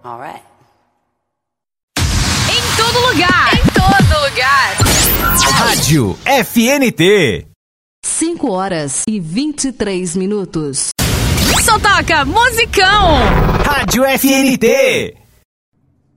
Alright. Em todo lugar. Em todo lugar. Rádio FNT. 5h23. Só toca musicão. Rádio FNT.